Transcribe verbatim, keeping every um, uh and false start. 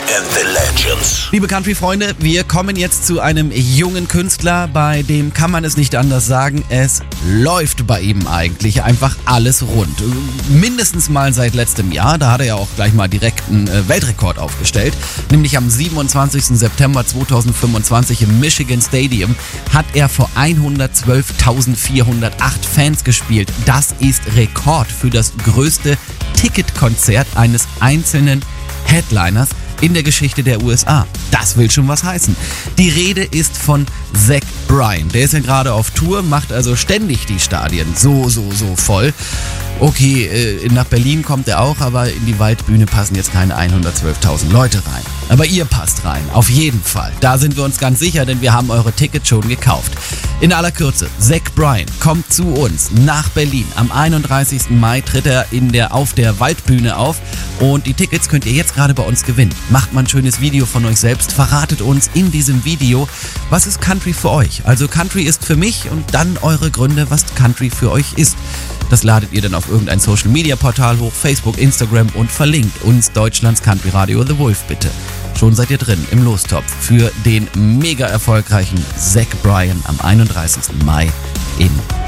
and the Legends. Liebe Country-Freunde, wir kommen jetzt zu einem jungen Künstler, bei dem kann man es nicht anders sagen, es läuft bei ihm eigentlich einfach alles rund. Mindestens mal seit letztem Jahr, da hat er ja auch gleich mal direkt einen Weltrekord aufgestellt, nämlich am siebenundzwanzigsten September zweitausendfünfundzwanzig im Michigan Stadium hat er vor hundertzwölftausendvierhundertacht Fans gespielt. Das ist Rekord für das größte Ticketkonzert eines einzelnen Headliners in der Geschichte der U S A. Das will schon was heißen. Die Rede ist von Zach Bryan. Der ist ja gerade auf Tour, macht also ständig die Stadien so, so, so voll. Okay, äh, nach Berlin kommt er auch, aber in die Waldbühne passen jetzt keine hundertzwölftausend Leute rein. Aber ihr passt rein, auf jeden Fall. Da sind wir uns ganz sicher, denn wir haben eure Tickets schon gekauft. In aller Kürze, Zach Bryan kommt zu uns nach Berlin. Am einunddreißigsten Mai tritt er in der, auf der Waldbühne auf und die Tickets könnt ihr jetzt gerade bei uns gewinnen. Macht mal ein schönes Video von euch selbst, verratet uns in diesem Video, was ist Country für euch? Also Country ist für mich und dann eure Gründe, was Country für euch ist. Das ladet ihr dann auf irgendein Social-Media-Portal hoch, Facebook, Instagram und verlinkt uns Deutschlands Country Radio The Wolf bitte. Schon seid ihr drin im Lostopf für den mega erfolgreichen Zach Bryan am einunddreißigsten Mai in